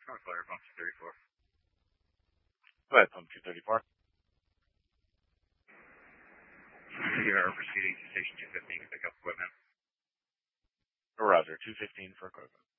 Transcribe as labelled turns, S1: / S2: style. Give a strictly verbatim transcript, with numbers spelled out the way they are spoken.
S1: Conqueror, pump two thirty-four.
S2: Go ahead, pump two thirty-four.
S1: You are proceeding to station two fifteen to pick up equipment.
S2: Roger, two fifteen for equipment.